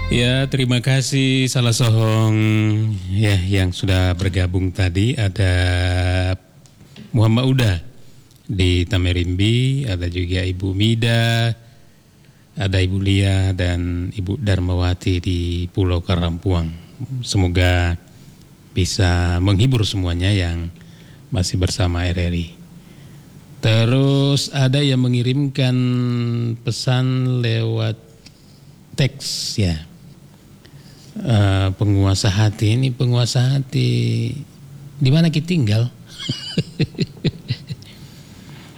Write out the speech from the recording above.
Ya, terima kasih Salah Sohong ya yang sudah bergabung tadi. Ada Muhammad Uda di Tamerimbi, ada juga Ibu Mida, ada Ibu Lia dan Ibu Darmawati di Pulau Karampuang. Semoga bisa menghibur semuanya yang masih bersama RRI. Terus ada yang mengirimkan pesan lewat teks ya. Penguasa hati ini, penguasa hati di mana kita tinggal?